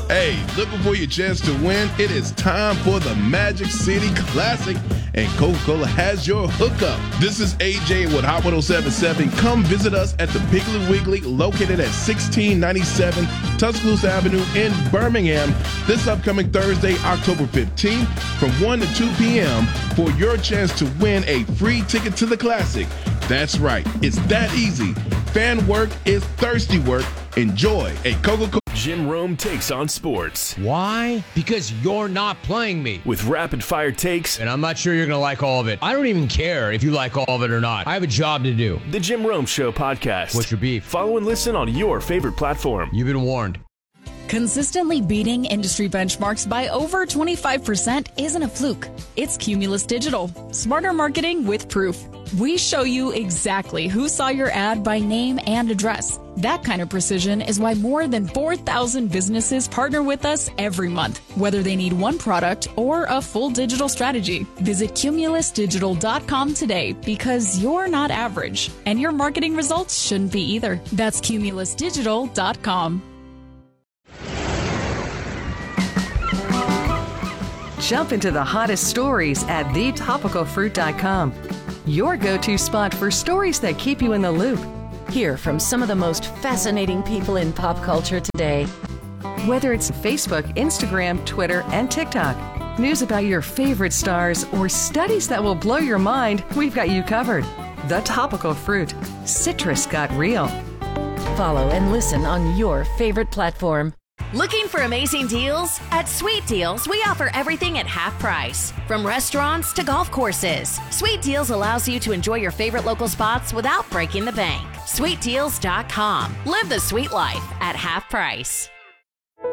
Hey, looking for your chance to win? It is time for the Magic City Classic, and Coca-Cola has your hookup. This is AJ with Hot 107.7. Come visit us at the Piggly Wiggly, located at 1697 Tuscaloosa Avenue in Birmingham, this upcoming Thursday, October 15th, from 1 to 2 p.m. for your chance to win a free ticket to the Classic. That's right, it's that easy. Fan work is thirsty work. Enjoy a Coca-Cola. Jim Rome takes on sports. Why? Because you're not playing me. With rapid-fire takes. And I'm not sure you're going to like all of it. I don't even care if you like all of it or not. I have a job to do. The Jim Rome Show podcast. What's your beef? Follow and listen on your favorite platform. You've been warned. Consistently beating industry benchmarks by over 25% isn't a fluke. It's Cumulus Digital. Smarter marketing with proof. We show you exactly who saw your ad by name and address. That kind of precision is why more than 4,000 businesses partner with us every month, whether they need one product or a full digital strategy. Visit cumulusdigital.com today, because you're not average, and your marketing results shouldn't be either. That's cumulusdigital.com. Jump into the hottest stories at thetopicalfruit.com. Your go-to spot for stories that keep you in the loop. Hear from some of the most fascinating people in pop culture today. Whether it's Facebook, Instagram, Twitter, and TikTok, news about your favorite stars, or studies that will blow your mind, we've got you covered. The Topical Fruit. Citrus got real. Follow and listen on your favorite platform. Looking for amazing deals? At Sweet Deals, we offer everything at half price. From restaurants to golf courses, Sweet Deals allows you to enjoy your favorite local spots without breaking the bank. SweetDeals.com. Live the sweet life at half price.